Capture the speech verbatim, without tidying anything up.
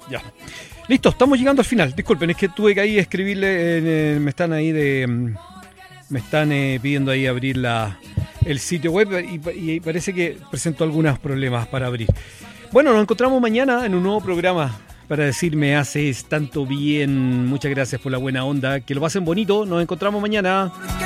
Ya. Listo, estamos llegando al final. Disculpen, es que tuve que ahí escribirle, eh, me están ahí de... Me están eh, pidiendo ahí abrir la, el sitio web y, y parece que presentó algunos problemas para abrir. Bueno, nos encontramos mañana en un nuevo programa para decir me haces tanto bien. Muchas gracias por la buena onda. Que lo pasen bonito. Nos encontramos mañana.